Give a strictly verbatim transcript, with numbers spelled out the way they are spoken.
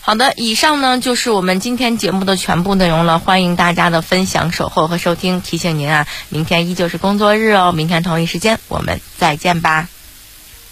好的，以上呢就是我们今天节目的全部内容了，欢迎大家的分享、守候和收听。提醒您啊，明天依旧是工作日哦，明天同一时间我们再见吧。